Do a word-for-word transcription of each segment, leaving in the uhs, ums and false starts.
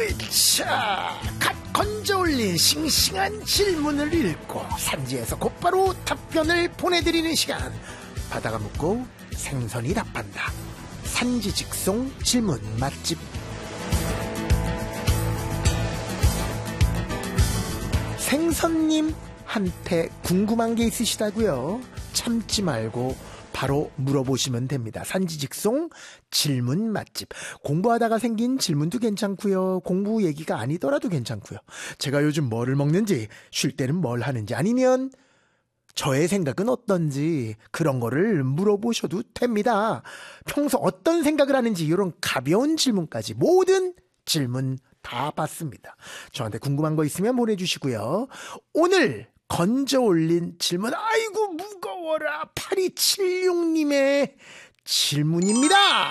자, 갓 건져 올린 싱싱한 질문을 읽고 산지에서 곧바로 답변을 보내드리는 시간. 바다가 묻고 생선이 답한다. 산지 직송 질문 맛집. 생선님한테 궁금한 게 있으시다고요? 참지 말고 바로 물어보시면 됩니다. 산지직송 질문 맛집. 공부하다가 생긴 질문도 괜찮고요. 공부 얘기가 아니더라도 괜찮고요. 제가 요즘 뭐를 먹는지, 쉴 때는 뭘 하는지, 아니면 저의 생각은 어떤지 그런 거를 물어보셔도 됩니다. 평소 어떤 생각을 하는지 이런 가벼운 질문까지 모든 질문 다 받습니다. 저한테 궁금한 거 있으면 보내주시고요. 오늘 건져 올린 질문, 아이고 무거워라, 팔이칠육님의 질문입니다.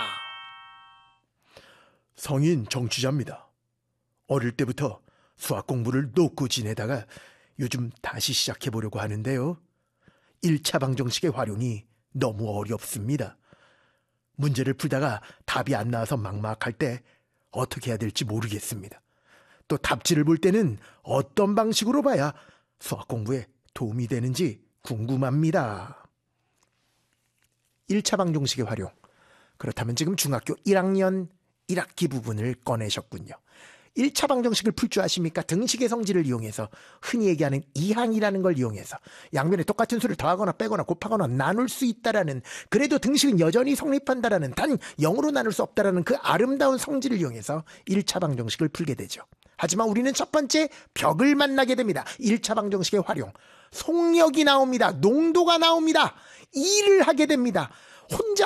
성인 정취자입니다. 어릴 때부터 수학 공부를 놓고 지내다가 요즘 다시 시작해보려고 하는데요. 일 차 방정식의 활용이 너무 어렵습니다. 문제를 풀다가 답이 안 나와서 막막할 때 어떻게 해야 될지 모르겠습니다. 또 답지를 볼 때는 어떤 방식으로 봐야 수학 공부에 도움이 되는지 궁금합니다. 일 차 방정식의 활용. 그렇다면 지금 중학교 일 학년 일 학기 부분을 꺼내셨군요. 일 차 방정식을 풀 줄 아십니까? 등식의 성질을 이용해서 흔히 얘기하는 이항이라는 걸 이용해서 양변에 똑같은 수를 더하거나 빼거나 곱하거나 나눌 수 있다라는, 그래도 등식은 여전히 성립한다라는, 단 영으로 나눌 수 없다라는 그 아름다운 성질을 이용해서 일 차 방정식을 풀게 되죠. 하지만 우리는 첫 번째 벽을 만나게 됩니다. 일 차 방정식의 활용. 속력이 나옵니다. 농도가 나옵니다. 일을 하게 됩니다. 혼자